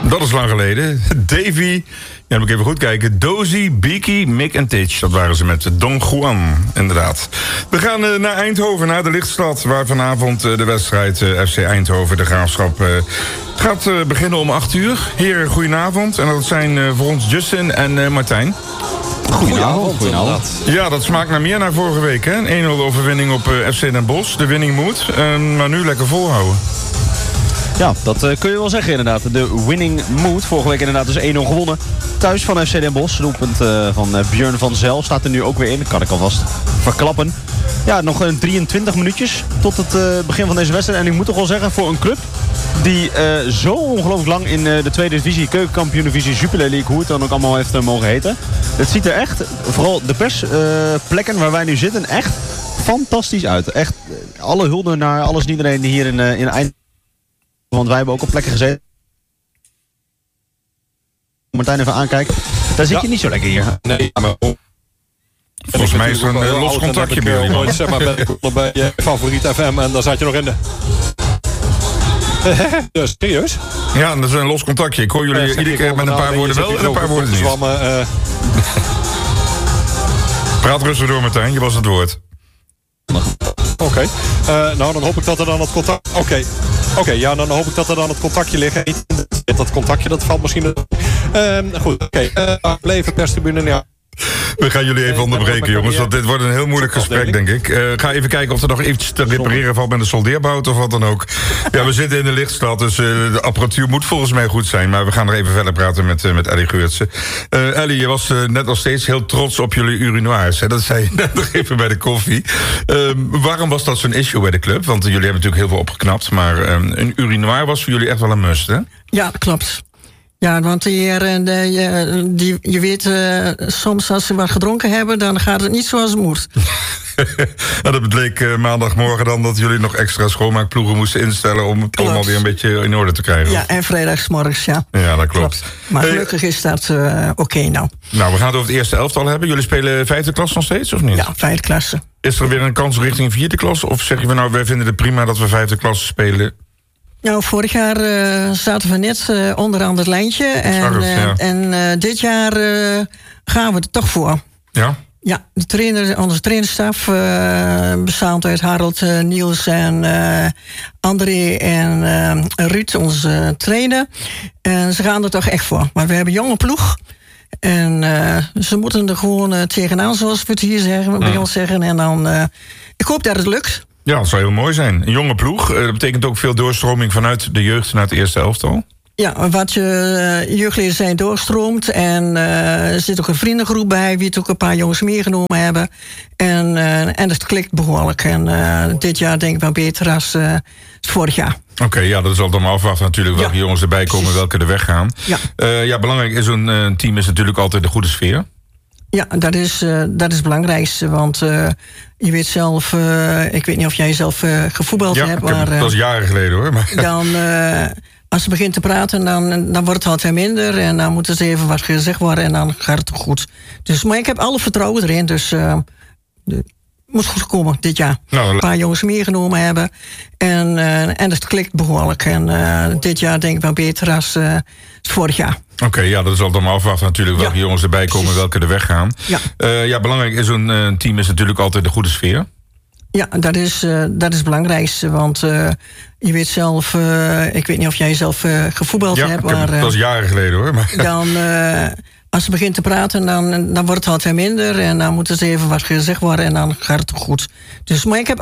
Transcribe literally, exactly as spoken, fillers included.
Dat is lang geleden. Davy, ja, moet ik even goed kijken. Dozy, Beaky, Mick en Titch. Dat waren ze met Don Juan, inderdaad. We gaan uh, naar Eindhoven, naar de Lichtstad, waar vanavond uh, de wedstrijd uh, F C Eindhoven, de Graafschap, uh, gaat uh, beginnen om acht uur. Heren, goedenavond. En dat zijn uh, voor ons Justin en uh, Martijn. Goedenavond. Goedenavond. Ja, dat smaakt naar meer naar vorige week, hè? Een een nul overwinning op uh, F C Den Bosch. De winning moet, uh, maar nu lekker volhouden. Ja, dat uh, kun je wel zeggen inderdaad. De winning mood. Vorige week inderdaad dus één nul gewonnen. Thuis van F C Den Bosch. Doelpunt uh, van uh, Björn van Zel staat er nu ook weer in. Dat kan ik alvast verklappen. Ja, nog uh, drieëntwintig minuutjes tot het uh, begin van deze wedstrijd. En ik moet toch wel zeggen, voor een club die uh, zo ongelooflijk lang in uh, de tweede divisie, keukenkampioen-divisie, Jupiler League, hoe het dan ook allemaal heeft uh, mogen heten. Het ziet er echt, vooral de persplekken uh, waar wij nu zitten, echt fantastisch uit. Echt, uh, alle hulde naar alles en iedereen die hier in, uh, in Eindhoven. Want wij hebben ook op plekken gezeten. Martijn even aankijkt. Daar zit ja. je niet zo lekker hier. Nee, maar... Volgens mij is er een uh, los contactje bij jullie. Ooit, zeg maar, ben ik bij je favoriet F M en daar zat je nog in de... Dus, serieus? Ja, dat is een los contactje. Ik hoor jullie ja, iedere keer met een paar woorden wel en een paar woorden niet. Zwammen, uh... Praat rustig door, Martijn. Je was het woord. Oké. Okay. Uh, nou, dan hoop ik dat er dan het contact... Oké. Okay. Oké, okay, ja, dan hoop ik dat er dan het contactje ligt. Dat contactje, dat valt misschien... Uh, goed, oké. Okay. Uh, leven perstribune, ja. We gaan jullie even onderbreken, jongens, want dit wordt een heel moeilijk gesprek, denk ik. Uh, ga even kijken of er nog iets te repareren valt met de soldeerbout of wat dan ook. Ja, we zitten in de Lichtstad, dus uh, de apparatuur moet volgens mij goed zijn. Maar we gaan nog even verder praten met, uh, met Ellie Geurtsen. Uh, Ellie, je was uh, net als steeds heel trots op jullie urinoirs. Hè? Dat zei je net nog even bij de koffie. Uh, waarom was dat zo'n issue bij de club? Want uh, jullie hebben natuurlijk heel veel opgeknapt. Maar uh, een urinoir was voor jullie echt wel een must, hè? Ja, dat klopt. Ja, want die, die, die, je weet, uh, soms als ze wat gedronken hebben, dan gaat het niet zoals het moet. En dat bleek uh, maandagmorgen dan dat jullie nog extra schoonmaakploegen moesten instellen om het allemaal weer een beetje in orde te krijgen. Ja, en vrijdagsmorgens, ja. Ja, dat klopt. klopt. Maar gelukkig is dat uh, oké okay nou. Nou, we gaan het over het eerste elftal hebben. Jullie spelen vijfde klas nog steeds, of niet? Ja, vijfde klasse. Is er weer een kans richting vierde klas? Of zeg je van nou, wij vinden het prima dat we vijfde klasse spelen? Nou, vorig jaar uh, zaten we net uh, onderaan het lijntje. En, Arf, uh, ja. en uh, dit jaar uh, gaan we er toch voor. Ja? Ja, de trainer, onze trainerstaf uh, bestaat uit Harold, uh, Niels en uh, André en uh, Ruud, onze uh, trainer. En ze gaan er toch echt voor. Maar we hebben een jonge ploeg. En uh, ze moeten er gewoon uh, tegenaan, zoals we het hier zeggen, bij ons zeggen. En dan, uh, ik hoop dat het lukt. Ja, dat zou heel mooi zijn. Een jonge ploeg. Dat betekent ook veel doorstroming vanuit de jeugd naar het eerste elftal. Ja, wat je uh, jeugdleden zijn doorstroomt. En uh, er zit ook een vriendengroep bij, wie het ook een paar jongens meegenomen hebben. En, uh, en het klikt behoorlijk. En uh, dit jaar denk ik wel beter als uh, het vorig jaar. Oké, okay, ja, dat is altijd maar afwachten natuurlijk welke ja. jongens erbij komen, welke er weggaan. Ja, uh, ja belangrijk is zo'n uh, team is natuurlijk altijd de goede sfeer. Ja, dat is, uh, dat is het belangrijkste, want uh, je weet zelf, uh, ik weet niet of jij zelf uh, gevoetbald ja, hebt. Ja, maar uh, dat is jaren geleden hoor. Maar, ja. Dan, uh, als ze begint te praten, dan, dan wordt het altijd minder en dan moet er even wat gezegd worden en dan gaat het goed. Dus, maar ik heb alle vertrouwen erin, dus uh, de, moet goed komen dit jaar. Nou, een paar jongens meegenomen hebben en, uh, en het klikt behoorlijk. En uh, dit jaar denk ik wel beter als uh, het vorig jaar. Oké, okay, ja, dat is altijd maar afwachten natuurlijk welke ja, jongens erbij komen, precies. welke er weggaan. Ja, uh, ja belangrijk is zo'n uh, team is natuurlijk altijd de goede sfeer. Ja, dat is, uh, dat is het belangrijkste, want uh, je weet zelf, uh, ik weet niet of jij zelf uh, gevoetbald ja, hebt. Ja, maar uh, dat is jaren geleden hoor. Maar, dan, uh, als ze begint te praten, dan, dan wordt het altijd minder en dan moet er even wat gezegd worden en dan gaat het goed. Dus, maar ik heb